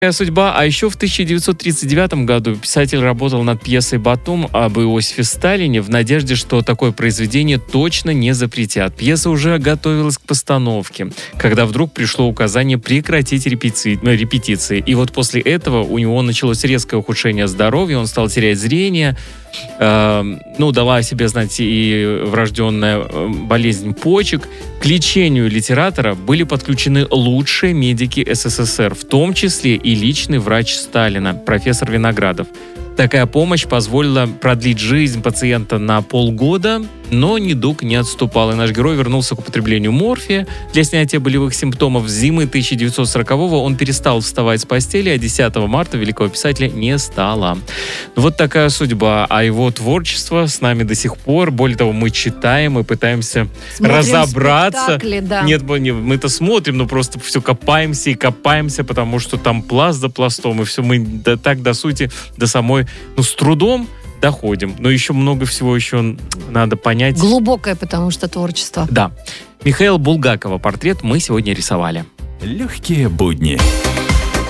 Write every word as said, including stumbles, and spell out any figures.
Такая судьба. А еще в тысяча девятьсот тридцать девятом году писатель работал над пьесой «Батум» об Иосифе Сталине в надежде, что такое произведение точно не запретят. Пьеса уже готовилась к постановке, когда вдруг пришло указание прекратить репети... репетиции. И вот после этого у него началось резкое ухудшение здоровья, он стал терять зрение. Э, ну, дала о себе знать и врожденная болезнь почек. К лечению литератора были подключены лучшие медики СССР, в том числе и личный врач Сталина, профессор Виноградов. Такая помощь позволила продлить жизнь пациента на полгода, но недуг не отступал, и наш герой вернулся к употреблению морфия для снятия болевых симптомов. С зимы тысяча девятьсот сорокового он перестал вставать с постели, а десятого марта великого писателя не стало. Вот такая судьба. А его творчество с нами до сих пор. Более того, мы читаем и пытаемся Смотрим разобраться. спектакли, да. Нет, мы-то смотрим, но просто все копаемся и копаемся, потому что там пласт за пластом, и все мы до, так до сути, до самой, ну, с трудом доходим. Но еще много всего еще надо понять. Глубокое, потому что творчество. Да. Михаила Булгакова портрет мы сегодня рисовали. Легкие будни.